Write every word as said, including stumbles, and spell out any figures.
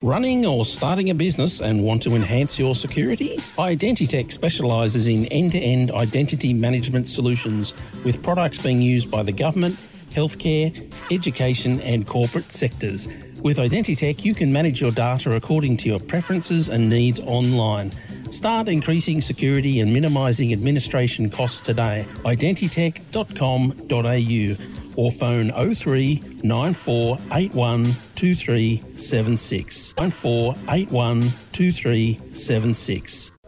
Running or starting a business and want to enhance your security? Identitech specialises in end-to-end identity management solutions with products being used by the government, healthcare, education and corporate sectors. With Identitech, you can manage your data according to your preferences and needs online. Start increasing security and minimising administration costs today. identitech dot com dot a u or phone oh three nine four eight one two three seven six. nine four eight one two three seven six.